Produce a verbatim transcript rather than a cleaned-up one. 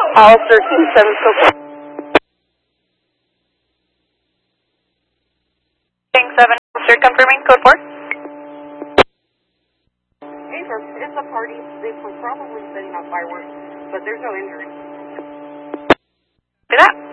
Hollister two seven four. seven, Hollister, confirming code four. Hey, sir, it's a party. They were probably setting off fireworks, but there's no injuries. Do that.